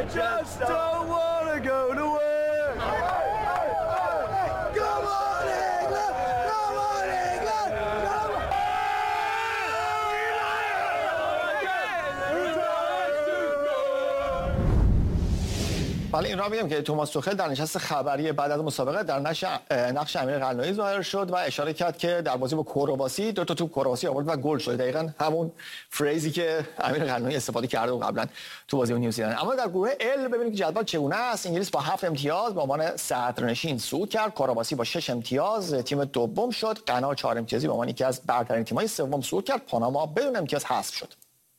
just don't want to go to work. Come on, England! Come on, England! Come on! ولی این را میگم که توماس توخل در نشست خبری بعد از مسابقه در نقش امیر قلعه‌نویی ظاهر شد و اشاره کرد که در بازی با کرواسی 2 تا توپ کرواسی آورد و گل شد. دقیقاً همون فریزی که امیر قلعه‌نویی استفاده کرده قبلا تو بازی با نیوزیلند. اما در گروه ال ببینید که جدول چگونه است. انگلیس با 7 امتیاز به عنوان صدرنشین صعود کرد. کرواسی با 6 امتیاز تیم دوم شد. غنا 4 امتیازی به عنوان یکی از برترین تیم‌های سوم صعود کرد. پاناما بدون امتیاز حذف شد.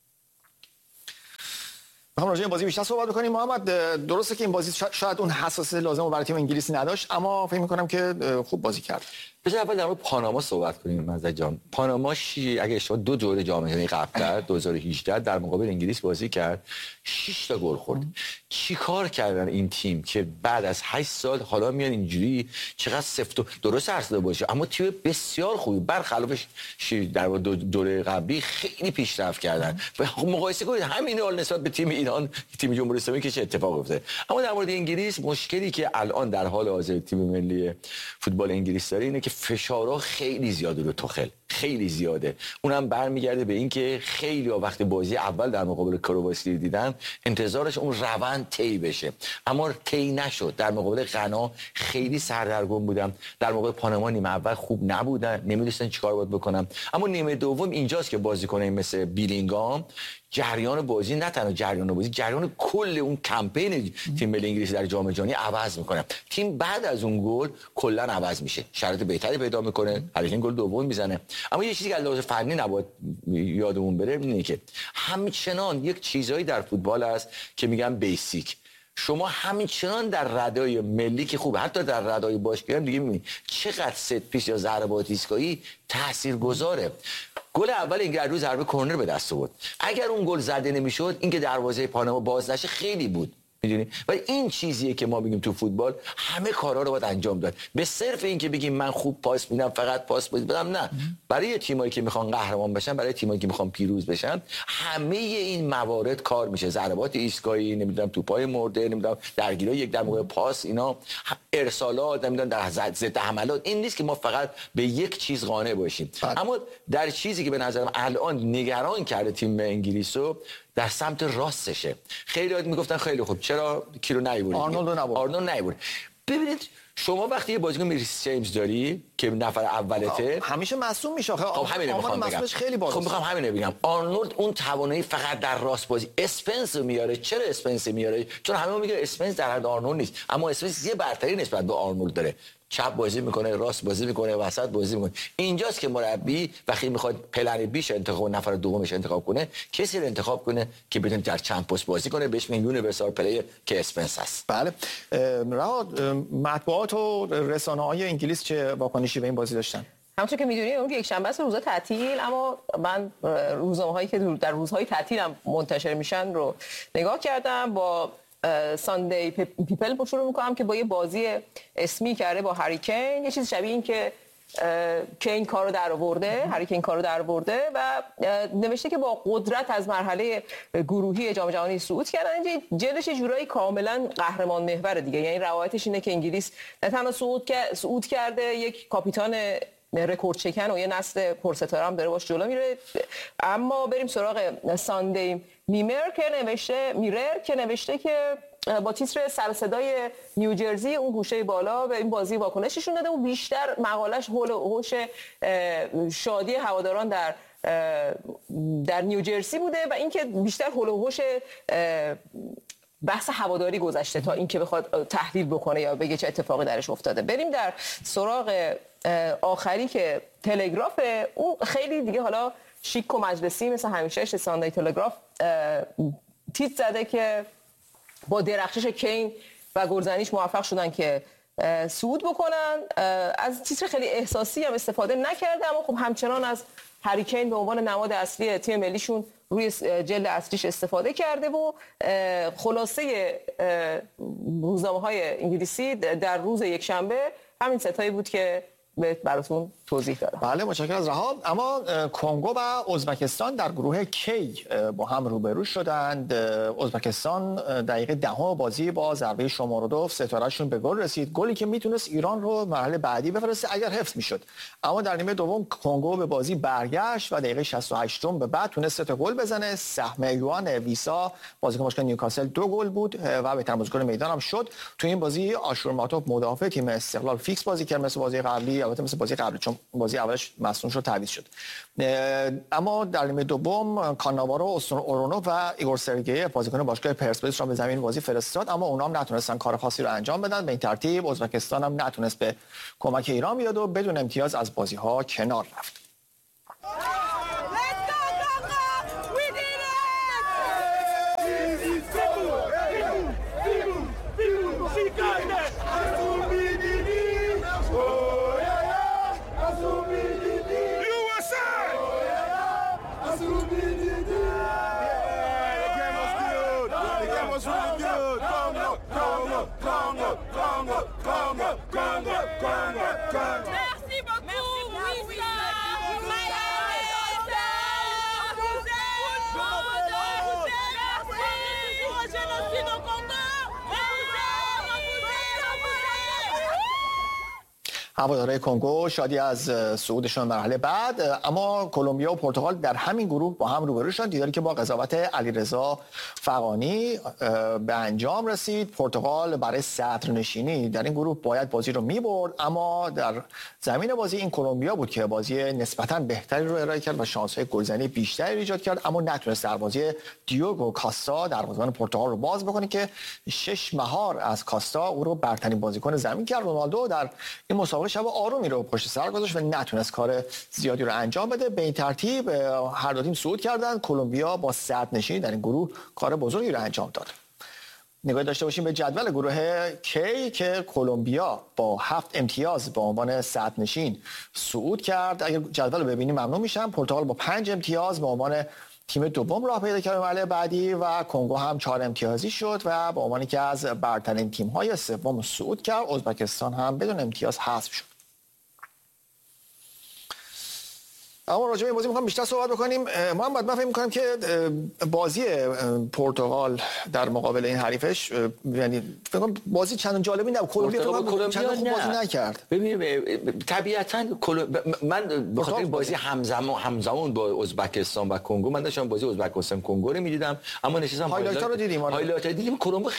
ما راجع به بازی بیشتر صحبت بکنیم. محمد، درسته که این بازی شاید اون حساسیت لازم رو برای تیم انگلیس نداشت، اما فکر می‌کنم که خوب بازی کرد. بذار اول در مورد پاناما صحبت کنیم. مزه جان، پاناما اگه اشتباه 2 دوره جام جهانی قبل کرد 2018 در مقابل انگلیس بازی کرد، 6 تا گل خورد. چیکار کردن این تیم که بعد از 8 سال حالا میان اینجوری چقدر سفت و درست ارسده باشه، اما تیم بسیار خوبی برخلاف در دوره قبلی خیلی پیشرفت کردن. مقایسه کنید همین حال نسبت به تیم ایران، تیم جمهوری اسلامی که چه اتفاقی افتاد. اما در مورد انگلیس مشکلی که الان در حال حاضر تیم ملی فوتبال انگلیس داره اینه که فشارها خیلی زیاده رو توخل، خیلی زیاده. اونم برمیگرده به این که خیلی وقت بازی اول در مقابل کرواسی دیدن انتظارش اون روند طی بشه، اما طی نشد. در مقابل غنا خیلی سردرگم بودن، در مقابل پاناما نیمه اول خوب نبودن، نمیدونستن چیکار باید بکنن. اما نیمه دوم اینجاست که بازیکن مثل بیلینگام جریان بازی، نه تنها جریان بازی، جریان کل اون کمپین تیم ملی انگلیس در جام جهانی عوض میکنه. تیم بعد از اون گل کلا عوض میشه، شرایط بهتری پیدا میکنه، هری گل دوم میزنه. اما یه چیزی که از لحاظ فنی نباید یادمون بره اینه که همچنان یک چیزایی در فوتبال هست که میگن بیسیک. شما همچنان در ردای ملی که خوبه، حتی در ردای باشگاهی دیگه میبینید چقدر ست پیس یا ضربات ایستگاهی تاثیرگذاره. گل اول انگلیس روز ضربه کرنر به دست آورد. اگر اون گل زده نمیشد اینکه دروازه پاناما باز نشه خیلی بود، میدونی. و این چیزیه که ما میگیم تو فوتبال همه کارا رو باید انجام داد. به صرف این که بگیم من خوب پاس میدم فقط پاس بدم، نه. برای تیمایی که میخوان قهرمان بشن، برای تیمایی که میخوان پیروز بشن، همه این موارد کار میشه. ضربات ایستگاهی، نمیدونم توپای مرده، نمیدونم درگیری یک در موقع پاس، اینا ارسالات، نمیدونم در ضد حملات. این نیست که ما فقط به یک چیز قانع باشیم. اما در چیزی که به نظرم الان نگران کرده تیم انگلیسو در سمت راستشه. خیلی میگفتن خیلی خوب چرا کیلو نیورد، آرنولد نیورد. ببینید شما وقتی یه بازیکن ریس جیمز داری که نفر اولته همیشه معصوم میشه. خب همین میخوام بگم، خیلی بالاست. خب میخوام همین رو بگم. آرنولد اون توانایی فقط در راست بازی. اسپنس میاره. چرا اسپنس میاره؟ چون همه میگن اسپنس در حد آرنولد نیست، اما اسپنس یه برتری نسبت به آرنولد داره. چپ بازی میکنه، راست بازی میکنه، وسط بازی میکنه. اینجاست که مربی وقتی میخواد پلن بیش انتخاب، نفر دومش انتخاب کنه، کسی رو انتخاب کنه که بتونه در چند پست بازی کنه. بهش میگن یونیورسال پلیر که اسپنس هست. بله. مطبوعات و رسانه‌های انگلیس چه واکنشی به این بازی داشتن؟ همونطور که میدونید اون یک شنبه است، روزا تعطیل، اما من روزنامه‌هایی که در روزهای تعطیل هم منتشر میشن رو نگاه کردم. با ساندی پیپل شروع میکنم که با یه بازی اسمی کرده با هری کین، یه چیز شبیه این که کین کارو در آورده، هری کین کارو در آورده و نوشته که با قدرت از مرحله گروهی جام جهانی صعود کردن. جلش یه جورایی کاملا قهرمان محور دیگه، یعنی روایتش اینه که انگلیس نه تنها صعود کرده، یک کاپیتان رکورد چکن و یه نسل پرستاره هم داره باش جلو میره. اما بریم سراغ ساندی میرر که نوشته که با تیتر سر صدای نیوجرسی اون گوشه بالا به این بازی واکنششون داده و بیشتر مقالش حول و حوش شادی هواداران در نیوجرسی بوده و اینکه بیشتر حول و حوش بحث هواداری گذشته تا اینکه بخواد تحلیل بکنه یا بگه چه اتفاقی درش افتاده. بریم در سراغ آخری که تلگراف، اون خیلی دیگه حالا شیک و مجلسی مثل همیشه. ساندی تلگراف تیتر زده که با درخشش کین و گلزنیش موفق شدن که صعود بکنن. از تیتر خیلی احساسی هم استفاده نکرده، اما خب همچنان از هری کین به عنوان نماد اصلی تیم ملیشون روی جلد اصلیش استفاده کرده و خلاصه روزنامه‌های انگلیسی در روز یکشنبه همین ستایی بود که براتون توضیح دادم. بله متشکرم از رهاب. اما کنگو و ازبکستان در گروه کی با هم روبرو شدند. ازبکستان دقیقه 10 بازی با ضربه شامارودوف ستارهشون به گل رسید، گلی که میتونست ایران رو مرحله بعدی بفرسته اگر حفظ میشد. اما در نیمه دوم کنگو به بازی برگشت و دقیقه 68 به بعد تونست 3 گل بزنه. سهم یوان ویسا بازیکن باشگاه نیوکاسل 2 گل بود و بهترین بازیکن میدان هم شد. تو این بازی آشور ماتوف مدافع تیم استقلال فیکس بازی کرد مثل بازی قبلی، البته مثل بازی قبلی چون بازی اولش مصدوم شد تعویض شد. اما در نیمه دوم کاناوارو اورونوف و ایگور سرگییف بازیکن باشگاه پرسپولیس را به زمین بازی فرستاد، اما اونا هم نتونستن کار خاصی رو انجام بدن. به این ترتیب ازبکستان هم نتونست به کمک ایران بیاد و بدون امتیاز از بازی‌ها کنار رفت. هوادارهای کنگو شادی از صعودشون مرحله بعد. اما کلمبیا و پرتغال در همین گروه با هم روبرو شدن، دیداری که با قضاوت علیرضا فغانی به انجام رسید. پرتغال برای صدرنشینی در این گروه باید بازی رو می‌برد، اما در زمین بازی این کلمبیا بود که بازی نسبتاً بهتری رو ارائه کرد و شانس‌های گلزنی بیشتری ایجاد کرد، اما نتونست در بازی دیوگو کاستا دروازه‌بان پرتغال رو باز بکنه که 6 مهار از کاستا او رو برترین بازیکن زمین کرد. رونالدو در این مسابقه شب آرومی رو پشت سر گذاشت و نتونست کار زیادی رو انجام بده. به این ترتیب هر دو تیم صعود کردند. کلمبیا با صدرنشینی در این گروه کار بزرگی رو انجام داد. نگاهی داشته باشیم به جدول گروه کی که کلمبیا با 7 امتیاز به عنوان صدرنشین صعود کرد. اگر جدول رو ببینیم ممنون میشم. پرتغال با 5 امتیاز به عنوان تیم دوم راه پیدا کرد به مرحله بعدی و کنگو هم 4 امتیازی شد و به عنوان یکی از برترین تیم‌های سوم صعود کرد. ازبکستان هم بدون امتیاز حذف شد. اما راجع به این بازی می‌خوام بیشتر صحبت بکنیم. محمد من فکر می‌کنم که بازی پرتغال در مقابل این حریفش، یعنی فکر کنم بازی چندان جالبی نبود. کلمبیا چندان خوب بازی نکرد. ببین طبیعتاً من به خاطر بازی همزمان با ازبکستان و کنگو، من داشتم بازی ازبکستان کنگو رو می‌دیدم، اما نشستم هایلایت‌ها رو دیدیم. هایلایت‌ها دیدیم.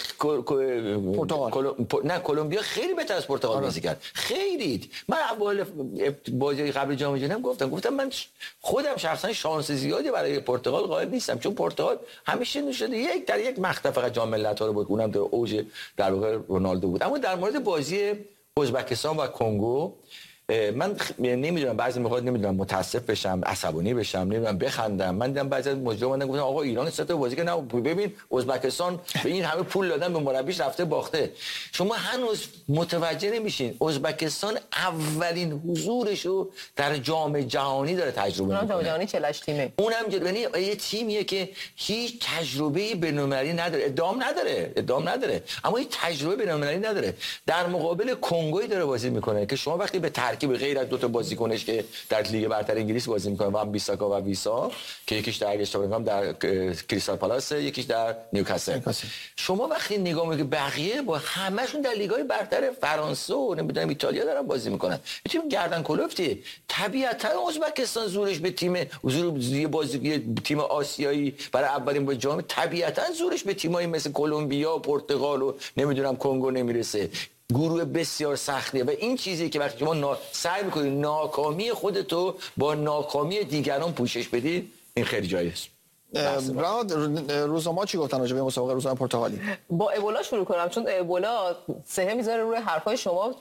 کلمبیا خیلی بهتر از پرتغال بازی کرد. خیلی. من اول بازی قبل جام جهانی گفتم من خودم شخصا شانس زیادی برای پرتغال قائل نیستم، چون پرتغال همیشه نشده یک در یک مقطع فقط جام ملت‌ها رو بود، اونم در اوج در واقع رونالدو بود. اما در مورد بازی ازبکستان و کنگو من نمیدونم، بعضی موقع نمیدونم متاسف بشم، عصبانی بشم، نمیدونم بخندم. من دیدم بعضی از مجریمان گفتن آقا ایران سه تا بازی که نه، ببین ازبکستان به این همه پول دادن به مربیش رفته باخته. شما هنوز متوجه نمیشین ازبکستان اولین حضورش رو در جام جهانی داره تجربه میکنه. جام جهانی 48 تیمه. اونم یعنی یه تیمیه که هیچ تجربه بین‌المللی نداره، ادعام نداره، اما هیچ تجربه بین‌المللی نداره. در مقابل کنگوی داره بازی میکنه که شما وقتی به ترکیب غیر از 2 تا بازیکنش که در لیگ برتر انگلیس بازی میکنن و هم بیساکا و ویسا که یکیش در اشتباه در کریستال پالاس، یکیش در نیوکاسل، شما وقتی نگاه میکنید بقیه با همشون در لیگ‌های برتر فرانسه و نمیدونم ایتالیا دارن بازی میکنن، تیم گردن کلفتی. طبیعتا ازبکستان زورش به تیم آسیایی برای اولین بار جام، طبیعتا زورش به تیمایی مثل کلمبیا، پرتغال و نمیدونم کنگو نمیرسه. گروه بسیار سختیه و این چیزی که وقتی شما سعی می‌کنید ناکامی خودتو با ناکامی دیگران پوشش بدید، این خیلی جایی است. روزنامه‌ها چی گفتن راجع به مسابقه روزنامه پرتغالی؟ با ابولا شروع کنم، چون ابولا سهم میذاره روی حرفای شما.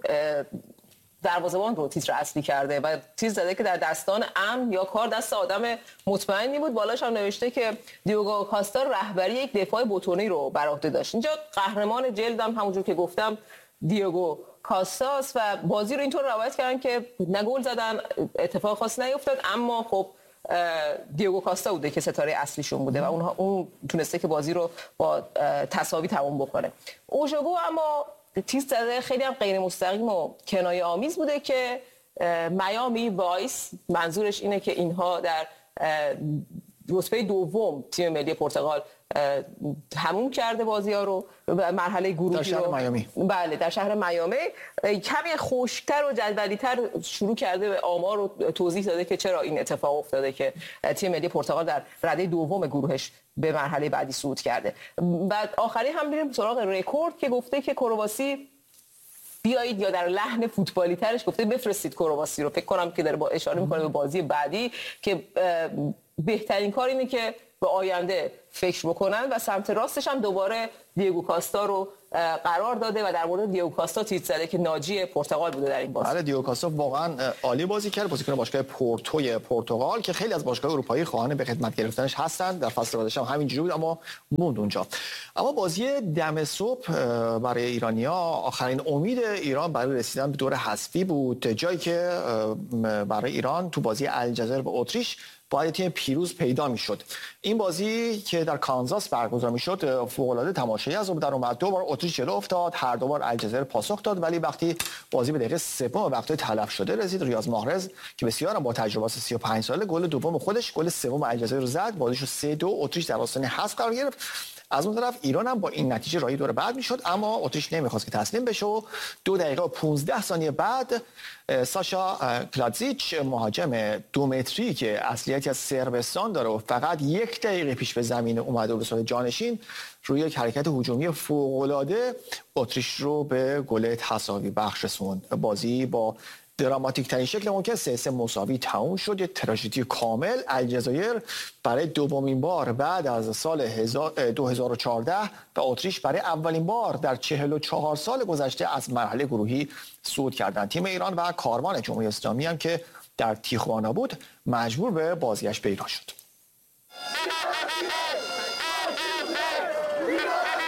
دروازه‌بان رو تیتر اصلی کرده و تیز زده که در دستان امن یا کار دست آدم مطمئنی بود. بالاش هم نوشته که دیوگو کاستا رهبری یک دفاع بتونی رو بر عهده داشت. اینجا قهرمان جلدم همونجور که گفتم دیوگو کاستاس و بازی رو اینطور روایت کردن که نه گل زدن، اتفاق خاصی نیفتاد، اما خب دیوگو کاستا بوده که ستاره اصلیشون بوده و اون تونسته که بازی رو با تساوی تموم بکنه. اوژوگو اما تیز زده خیلی هم غیر مستقیم و کنایه آمیز بوده که میامی وایس، منظورش اینه که اینها در رتبه دوم تیم ملی پرتغال تموم کرده بازی‌ها رو، مرحله گروهی در شهر میامی. بله در شهر میامی. کمی خشک‌تر و جدولی‌تر شروع کرده به آمار رو توضیح داده که چرا این اتفاق افتاده که تیم ملی پرتغال در رده دوم گروهش به مرحله بعدی صعود کرده. بعد آخری هم بریم سراغ رکورد که گفته که کرواسی بیایید، یا در لحن فوتبالی ترش گفته بفرستید کرواسی رو. فکر کنم که داره با اشاره میکنه به بازی بعدی که بهترین کار اینه که به آینده فکر بکنن و سمت راستش هم دوباره دیگو کاستا رو قرار داده و در مورد دیگو کاستا تیتر زده که ناجی پرتغال بوده در این بازی. بله دیگو کاستا واقعا عالی بازی کرد، بازیکن باشگاه پورتوی پرتغال که خیلی از باشگاه اروپایی خواهان به خدمت گرفتنش هستند. در فصل بعدش هم همینجوری بود اما موند اونجا. اما بازی دم صبح برای ایرانی‌ها آخرین امید ایران برای رسیدن به دور حذفی بود، جایی که برای ایران تو بازی الجزایر با اتریش باید تیم پیروز پیدا میشد. این بازی که در کانزاس برگزار میشد فوق‌العاده تماشایی از اون در اومد. دو بار اتریش جلو افتاد، هر دو بار الجزایر پاسخ داد، ولی وقتی بازی به دقیقه سوم وقت تلف شده رسید، ریاض محرز که بسیار با تجربه 35 ساله گل دوم خودش، گل سوم الجزایر رو زد، بازیشو 3-2 اتریش در آستانه حذف قرار گرفت. از اون طرف ایران هم با این نتیجه راهی دور بعد میشد، اما اتریش نمیخواست که تسلیم بشه و 2 دقیقه و 15 ثانیه بعد ساشا کلادزیچ، مهاجم 2 متری که اصلیتی از صربستان داره و فقط 1 دقیقه پیش به زمین اومده و به صورت جانشین، روی یک حرکت هجومی فوق‌العاده اتریش رو به گل تساوی بخش رسوند. بازی با دراماتیک ترین شکل ممکن 3-3 مساوی تموم شد. یک تراژدی کامل. الجزایر برای دومین بار بعد از سال 2014 و اتریش برای اولین بار در 44 سال گذشته از مرحله گروهی صعود کردند. تیم ایران و کاروان جمهوری اسلامی هم که در تیخوانا بود مجبور به بازگشت به ایران شد.